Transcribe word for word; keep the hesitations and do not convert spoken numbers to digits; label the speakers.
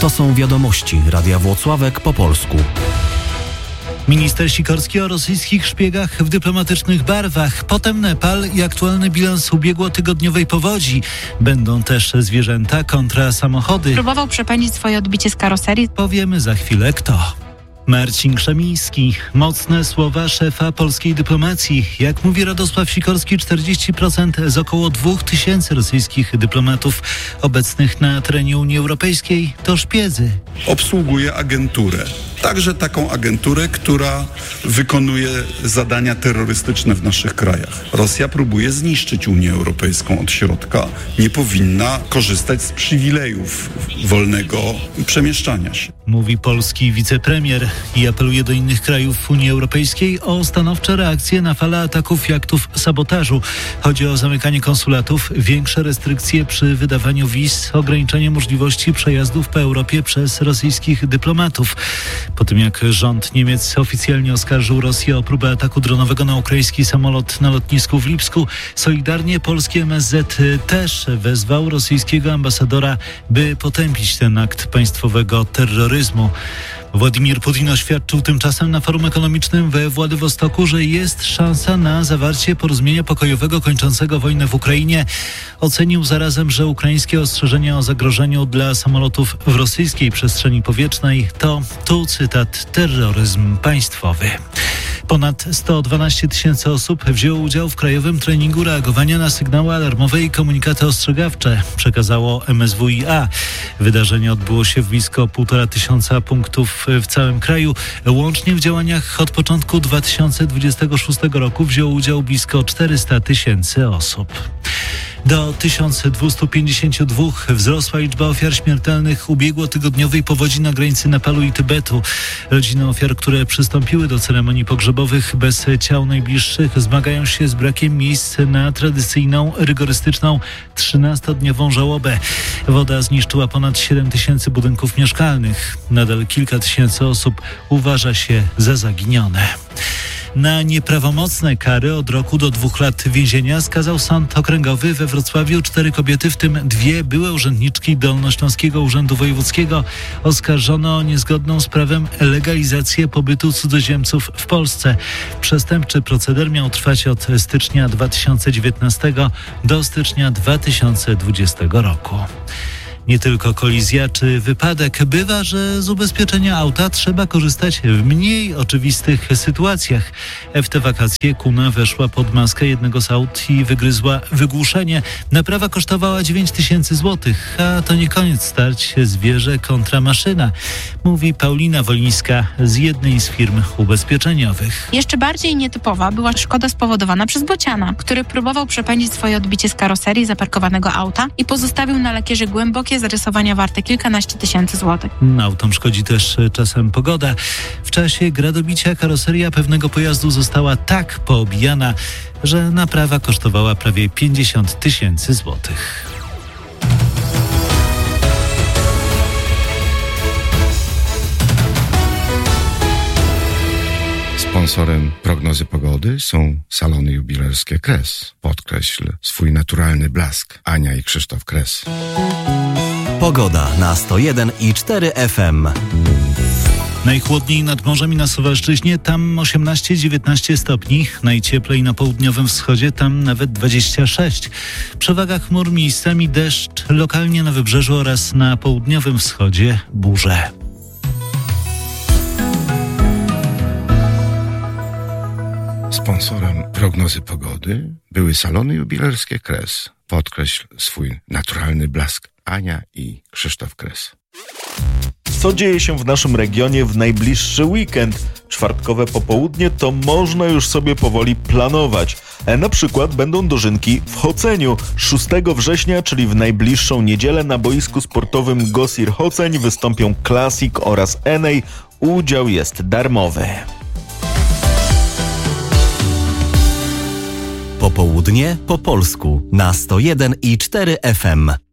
Speaker 1: To są wiadomości Radia Włocławek po polsku.
Speaker 2: Minister Sikorski o rosyjskich szpiegach w dyplomatycznych barwach. Potem Nepal i aktualny bilans ubiegłotygodniowej powodzi. Będą też zwierzęta kontra samochody.
Speaker 3: Próbował przepędzić swoje odbicie z karoserii.
Speaker 2: Powiemy za chwilę kto. Marcin Krzemiński. Mocne słowa szefa polskiej dyplomacji. Jak mówi Radosław Sikorski, czterdzieści procent z około dwóch tysięcy rosyjskich dyplomatów obecnych na terenie Unii Europejskiej to szpiedzy.
Speaker 4: Obsługuje agenturę. Także taką agenturę, która wykonuje zadania terrorystyczne w naszych krajach. Rosja próbuje zniszczyć Unię Europejską od środka. Nie powinna korzystać z przywilejów wolnego przemieszczania się.
Speaker 2: Mówi polski wicepremier i apeluje do innych krajów Unii Europejskiej o stanowcze reakcje na falę ataków i aktów sabotażu. Chodzi o zamykanie konsulatów, większe restrykcje przy wydawaniu wiz, ograniczenie możliwości przejazdów po Europie przez rosyjskich dyplomatów. Po tym jak rząd Niemiec oficjalnie oskarżył Rosję o próbę ataku dronowego na ukraiński samolot na lotnisku w Lipsku, solidarnie polski M S Z też wezwał rosyjskiego ambasadora, by potępić ten akt państwowego terroryzmu. Władimir Putin oświadczył tymczasem na forum ekonomicznym we Władywostoku, że jest szansa na zawarcie porozumienia pokojowego kończącego wojnę w Ukrainie. Ocenił zarazem, że ukraińskie ostrzeżenia o zagrożeniu dla samolotów w rosyjskiej przestrzeni powietrznej to, tu cytat, terroryzm państwowy. Ponad sto dwanaście tysięcy osób wzięło udział w krajowym treningu reagowania na sygnały alarmowe i komunikaty ostrzegawcze, przekazało M S W i A. Wydarzenie odbyło się w blisko półtora tysiąca punktów w całym kraju. Łącznie w działaniach od początku dwa tysiące dwudziestego szóstego roku wzięło udział blisko czterysta tysięcy osób. Do tysiąc dwieście pięćdziesiąt dwa wzrosła liczba ofiar śmiertelnych ubiegłotygodniowej powodzi na granicy Nepalu i Tybetu. Rodziny ofiar, które przystąpiły do ceremonii pogrzebowych bez ciał najbliższych, zmagają się z brakiem miejsc na tradycyjną, rygorystyczną trzynastodniową żałobę. Woda zniszczyła ponad siedem tysięcy budynków mieszkalnych. Nadal kilka tysięcy osób uważa się za zaginione. Na nieprawomocne kary od roku do dwóch lat więzienia skazał Sąd Okręgowy we Wrocławiu cztery kobiety, w tym dwie były urzędniczki Dolnośląskiego Urzędu Wojewódzkiego, oskarżone o niezgodną z prawem legalizację pobytu cudzoziemców w Polsce. Przestępczy proceder miał trwać od stycznia dwa tysiące dziewiętnastego do stycznia dwa tysiące dwudziestego roku. Nie tylko kolizja czy wypadek. Bywa, że z ubezpieczenia auta trzeba korzystać w mniej oczywistych sytuacjach. W te wakacje kuna weszła pod maskę jednego z aut i wygryzła wygłuszenie. Naprawa kosztowała dziewięć tysięcy złotych, a to nie koniec starć zwierzę kontra maszyna, mówi Paulina Wolińska z jednej z firm ubezpieczeniowych.
Speaker 3: Jeszcze bardziej nietypowa była szkoda spowodowana przez bociana, który próbował przepędzić swoje odbicie z karoserii zaparkowanego auta i pozostawił na lakierze głębokie zarysowania warte kilkanaście tysięcy złotych.
Speaker 2: Autom szkodzi też czasem pogoda. W czasie gradobicia karoseria pewnego pojazdu została tak poobijana, że naprawa kosztowała prawie pięćdziesiąt tysięcy złotych.
Speaker 5: Sponsorem prognozy pogody są salony jubilerskie Kres. Podkreśl swój naturalny blask. Ania i Krzysztof Kres.
Speaker 1: Pogoda na sto jeden i cztery F M.
Speaker 2: Najchłodniej nad morzem i na Suwalszczyźnie, tam osiemnaście do dziewiętnastu stopni. Najcieplej na południowym wschodzie, tam nawet dwadzieścia sześć. Przewaga chmur, miejscami deszcz, lokalnie na wybrzeżu oraz na południowym wschodzie burze.
Speaker 5: Sponsorem prognozy pogody były salony jubilerskie Kres. Podkreśl swój naturalny blask. Ania i Krzysztof Kres.
Speaker 6: Co dzieje się w naszym regionie w najbliższy weekend? Czwartkowe popołudnie to można już sobie powoli planować. E, na przykład będą dożynki w Choceniu. szóstego września, czyli w najbliższą niedzielę, na boisku sportowym Gosir Choceń wystąpią Classic oraz Enej. Udział jest darmowy.
Speaker 1: Popołudnie po polsku na sto jeden i cztery F M.